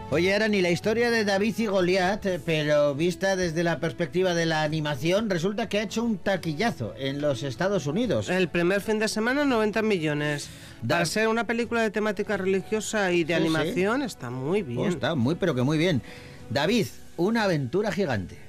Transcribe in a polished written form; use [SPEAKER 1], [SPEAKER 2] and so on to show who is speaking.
[SPEAKER 1] Oye, era ni la historia de David y Goliat, pero vista desde la perspectiva de la animación, resulta que ha hecho un taquillazo en los Estados Unidos.
[SPEAKER 2] El primer fin de semana, 90 millones. Para ser una película de temática religiosa y de animación, está muy bien.
[SPEAKER 1] Está muy, pero que muy bien. David, una aventura gigante.